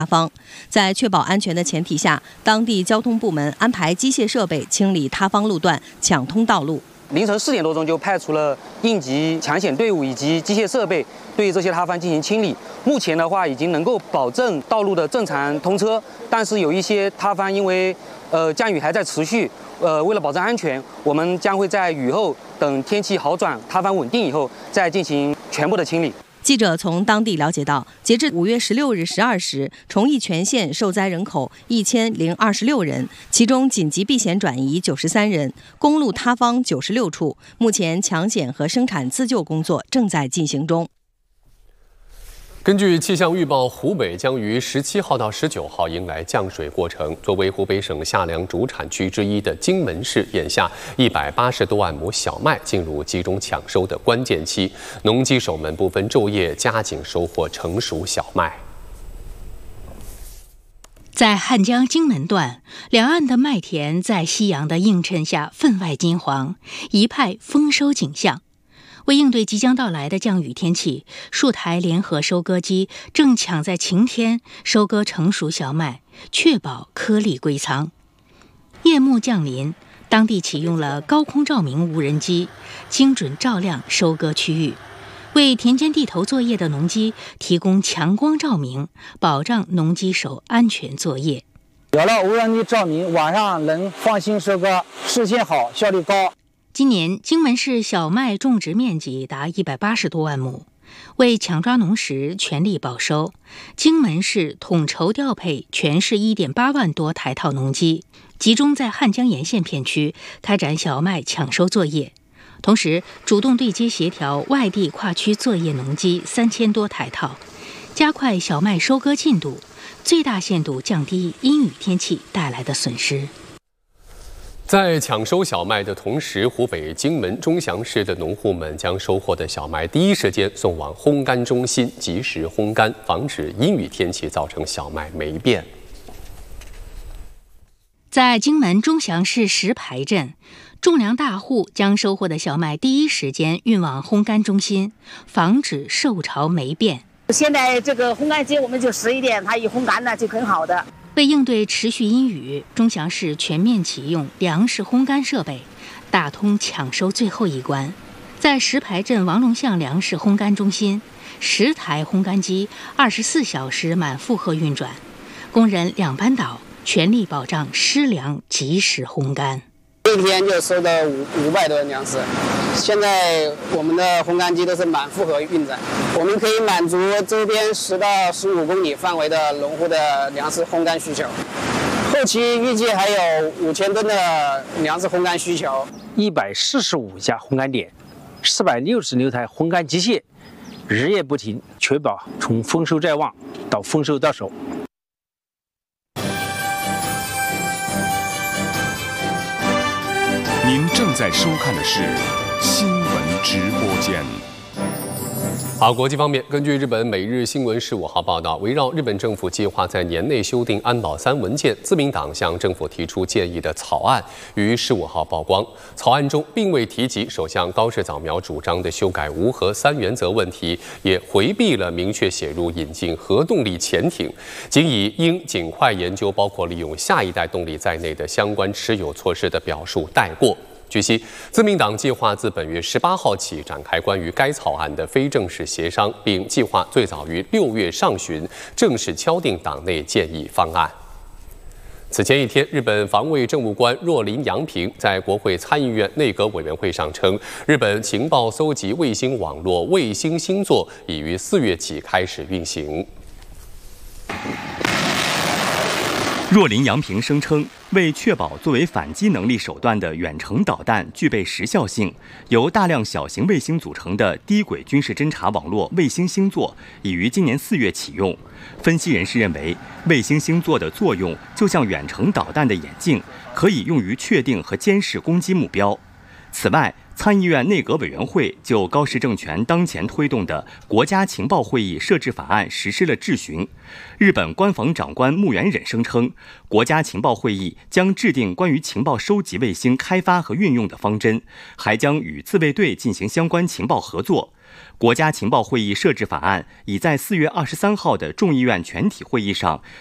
方。在确保安全的前提下，当地交通部门安排机械设备清理塌方路段，抢通道路。 凌晨4点多钟就派出了应急抢险队伍以及机械设备对这些塌方进行清理。目前的话，已经能够保证道路的正常通车，但是有一些塌方因为降雨还在持续，为了保证安全，我们将会在雨后等天气好转、塌方稳定以后，再进行全部的清理。 记者从当地了解到，截至5月16日12时，崇义全县受灾人口1026人，其中紧急避险转移93人，公路塌方96处。目前抢险和生产自救工作正在进行中。 根据气象预报，湖北将于17号到19号迎来降水过程。作为湖北省夏粮主产区之一的荆门市，眼下180多万亩小麦进入集中抢收的关键期，农机手们不分昼夜加紧收获成熟小麦。 在汉江荆门段，两岸的麦田在夕阳的映衬下分外金黄，一派丰收景象。为应对即将到来的降雨天气，数台联合收割机正抢在晴天收割成熟小麦，确保颗粒归仓。夜幕降临，当地启用了高空照明无人机，精准照亮收割区域，为田间地头作业的农机提供强光照明，保障农机手安全作业。 有了无人机照明，晚上能放心收割，视线好，效率高。 今年荆门市小麦种植面积达180多万亩，为抢抓农时全力保收，荆门市统筹调配全市1.8万多台套农机，集中在汉江沿线片区开展小麦抢收作业，同时主动对接协调外地跨区作业农机3000多台套，加快小麦收割进度，最大限度降低阴雨天气带来的损失。 在抢收小麦的同时，湖北荆门钟祥市的农户们将收获的小麦第一时间送往烘干中心，及时烘干，防止阴雨天气造成小麦霉变。 在荆门钟祥市石牌镇，种粮大户将收获的小麦第一时间运往烘干中心，防止受潮霉变。 现在这个烘干机我们就11点，它一烘干了就很好的。 为应对持续阴雨，钟祥市全面启用粮食烘干设备，打通抢收最后一关。在石牌镇王龙巷粮食烘干中心，10台烘干机24小时满负荷运转，工人2班倒，全力保障湿粮及时烘干。 一天就收到500多粮食，现在我们的烘干机都是满负荷运转，我们可以满足周边10到15公里范围的农户的粮食烘干需求。后期预计还有5000吨的粮食烘干需求。145家烘干点，466台烘干机械，日夜不停，确保从丰收在望到丰收到手。 您正在收看的是新闻直播间。 好，国际方面，根据日本每日新闻15号报道，围绕日本政府计划在年内修订安保3文件，自民党向政府提出建议的草案于15号曝光。草案中并未提及首相高市早苗主张的修改无核3原则问题，也回避了明确写入引进核动力潜艇，仅以应尽快研究包括利用下一代动力在内的相关持有措施的表述带过。据悉，自民党计划自本月18号起展开关于该草案的非正式协商，并计划最早于6月上旬正式敲定党内建议方案。此前一天，日本防卫政务官若林洋平在国会参议院内阁委员会上称，日本情报搜集卫星网络卫星星座已于4月起开始运行。 若林洋平声称，为确保作为反击能力手段的远程导弹具备时效性，由大量小型卫星组成的低轨军事侦察网络卫星星座已于今年4月启用。分析人士认为，卫星星座的作用就像远程导弹的眼镜，可以用于确定和监视攻击目标。此外， 参议院内阁委员会就高市政权当前推动的国家情报会议设置法案实施了质询。日本官房长官木原忍声称，国家情报会议将制定关于情报收集卫星开发和运用的方针，还将与自卫队进行相关情报合作。国家情报会议设置法案已在4月23号的众议院全体会议上